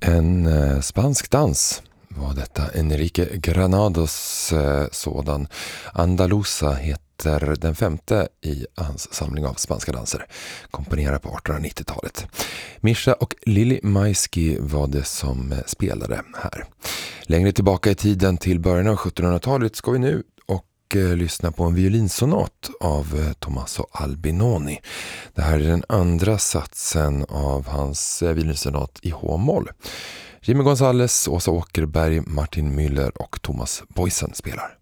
En spansk dans var detta. Enrique Granados sådan. Andalusa heter den femte i hans samling av spanska danser. Komponerad på 1890-talet. Mischa och Lili Majski var det som spelade här. Längre tillbaka i tiden till början av 1700-talet ska vi nu lyssna på en violinsonat av Tommaso Albinoni. Det här är den andra satsen av hans violinsonat i H-moll. Jimmy Gonzales, Åsa Åkerberg, Martin Müller och Thomas Boysen spelar.